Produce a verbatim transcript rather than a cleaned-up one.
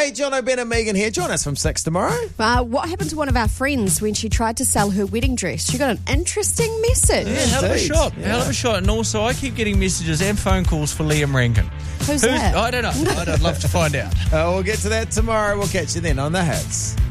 Hey, John O'Ben and Megan here. Join us from six tomorrow. Uh, what happened to one of our friends when she tried to sell her wedding dress? She got an interesting message. Yeah, hell of a Indeed. shot. Yeah. Hell of a shot. And also, I keep getting messages and phone calls for Liam Rankin. Who's that? I don't know. I'd love to find out. Uh, we'll get to that tomorrow. We'll catch you then on The Hits.